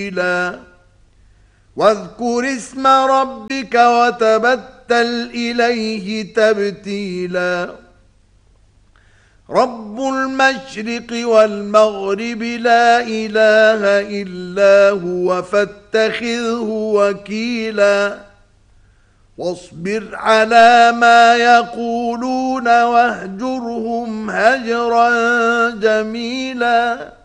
واذكر اسم ربك وتبتل إليه تبتيلا رب المشرق والمغرب لا إله إلا هو فاتخذه وكيلا واصبر على ما يقولون واهجرهم هجرا جميلا